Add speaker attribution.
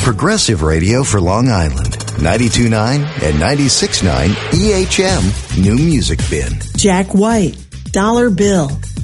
Speaker 1: Progressive Radio for Long Island. 92.9 and 96.9 EHM New Music Bin.
Speaker 2: Jack White, Dollar Bill,